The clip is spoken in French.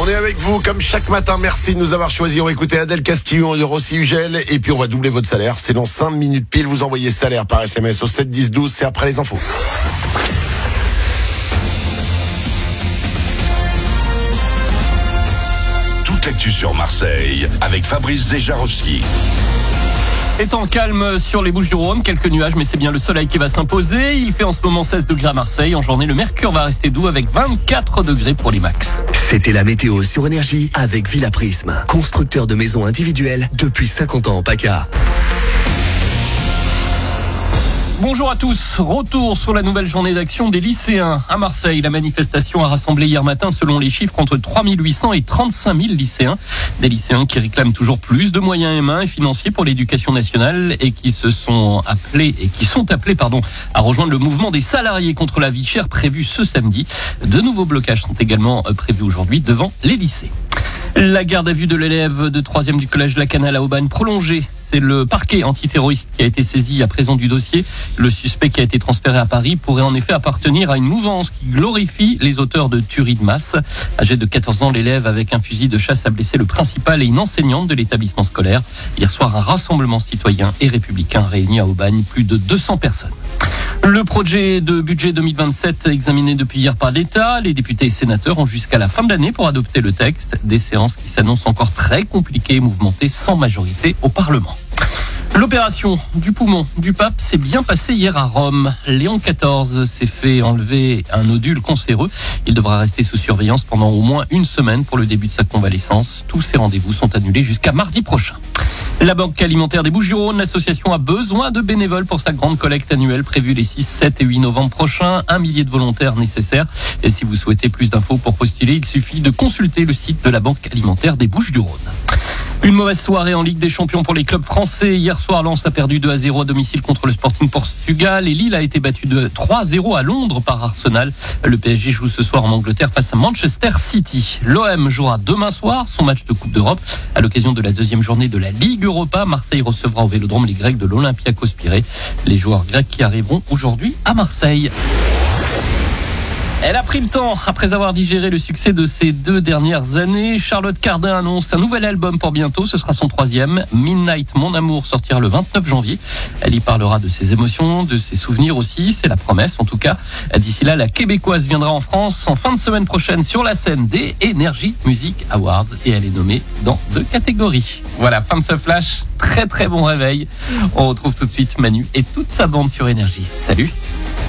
est avec vous comme chaque matin. Merci de nous avoir choisis. On va écouter Adèle Castillon et Rossi Ugel. Et puis on va doubler votre salaire. C'est dans 5 minutes pile. Vous envoyez salaire par SMS au 7 10 12. C'est après les infos. Toute l'actu sur Marseille avec Fabrice Zejarowski. Étant calme sur les Bouches-du-Rhône, quelques nuages, mais c'est bien le soleil qui va s'imposer. Il fait en ce moment 16 degrés à Marseille. En journée, le mercure va rester doux avec 24 degrés pour les max. C'était la météo sur Énergie avec Villa Prisme, constructeur de maisons individuelles depuis 50 ans en PACA. Bonjour à tous. Retour sur la nouvelle journée d'action des lycéens à Marseille. La manifestation a rassemblé hier matin, selon les chiffres, entre 3800 et 35 000 lycéens. Des lycéens qui réclament toujours plus de moyens humains et financiers pour l'éducation nationale et qui sont appelés à rejoindre le mouvement des salariés contre la vie chère prévu ce samedi. De nouveaux blocages sont également prévus aujourd'hui devant les lycées. La garde à vue de l'élève de 3e du collège de la Canale à Aubagne prolongée. C'est le parquet antiterroriste qui a été saisi à présent du dossier. Le suspect qui a été transféré à Paris pourrait en effet appartenir à une mouvance qui glorifie les auteurs de tueries de masse. Âgé de 14 ans, l'élève avec un fusil de chasse a blessé le principal et une enseignante de l'établissement scolaire. Hier soir, un rassemblement citoyen et républicain réuni à Aubagne, plus de 200 personnes. Le projet de budget 2027 examiné depuis hier par l'État. Les députés et sénateurs ont jusqu'à la fin de l'année pour adopter le texte. Des séances qui s'annoncent encore très compliquées et mouvementées sans majorité au Parlement. L'opération du poumon du pape s'est bien passée hier à Rome. Léon XIV s'est fait enlever un nodule cancéreux. Il devra rester sous surveillance pendant au moins une semaine pour le début de sa convalescence. Tous ses rendez-vous sont annulés jusqu'à mardi prochain. La Banque alimentaire des Bouches-du-Rhône, l'association a besoin de bénévoles pour sa grande collecte annuelle prévue les 6, 7 et 8 novembre prochains. 1 millier de volontaires nécessaires. Et si vous souhaitez plus d'infos pour postuler, il suffit de consulter le site de la Banque alimentaire des Bouches-du-Rhône. Une mauvaise soirée en Ligue des Champions pour les clubs français. Hier soir, Lens a perdu 2-0 à domicile contre le Sporting Portugal et Lille a été battu de 3-0 à Londres par Arsenal. Le PSG joue ce soir en Angleterre face à Manchester City. L'OM jouera demain soir son match de Coupe d'Europe. À l'occasion de la deuxième journée de la Ligue Europa, Marseille recevra au Vélodrome les Grecs de l'Olympiakos Pirée. Les joueurs grecs qui arriveront aujourd'hui à Marseille. Elle a pris le temps, après avoir digéré le succès de ces 2 dernières années. Charlotte Cardin annonce un nouvel album pour bientôt, ce sera son 3e. Midnight, Mon Amour, sortira le 29 janvier. Elle y parlera de ses émotions, de ses souvenirs aussi, c'est la promesse en tout cas. D'ici là, la Québécoise viendra en France en fin de semaine prochaine sur la scène des Energy Music Awards et elle est nommée dans 2 catégories. Voilà, fin de ce flash, très très bon réveil. On retrouve tout de suite Manu et toute sa bande sur Énergie. Salut!